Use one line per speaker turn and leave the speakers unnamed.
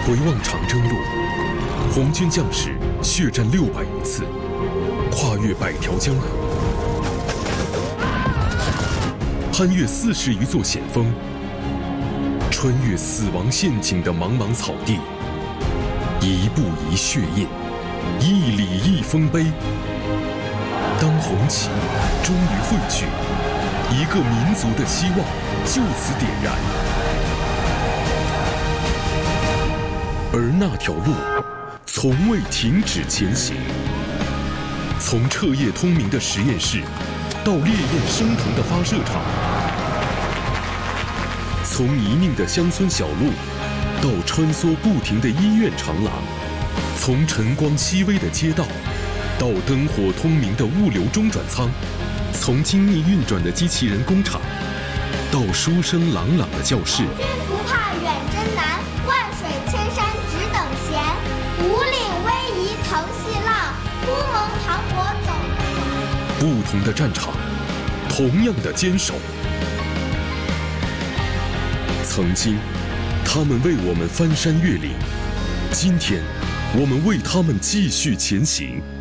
回望长征路，红军将士血战600余次，跨越100条江河，攀越40余座险峰，穿越死亡陷阱的茫茫草地，一步一血印，一里一丰碑。当红旗终于汇聚，一个民族的希望就此点燃。而那条路从未停止前行，从彻夜通明的实验室到烈焰升腾的发射场，从泥泞的乡村小路到穿梭不停的医院长廊，从晨光熹微的街道到灯火通明的物流中转仓，从精密运转的机器人工厂到书声朗朗的教室。
军不怕远征难，万水千山只等闲。五岭逶迤腾细浪，乌蒙磅礴走不完。
不同的战场，同样的坚守。曾经，他们为我们翻山越岭；今天，我们为他们继续前行。